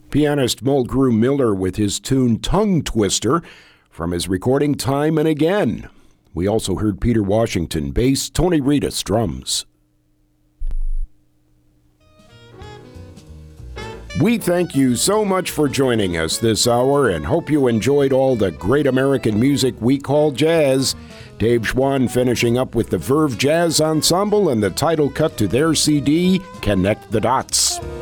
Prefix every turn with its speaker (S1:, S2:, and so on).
S1: Pianist Mulgrew Miller with his tune Tongue Twister from his recording Time and Again. We also heard Peter Washington bass, Tony Reedus drums. We thank you so much for joining us this hour and hope you enjoyed all the great American music we call jazz. Dave Schwann finishing up with the Verve Jazz Ensemble and the title cut to their CD, Connect the Dots.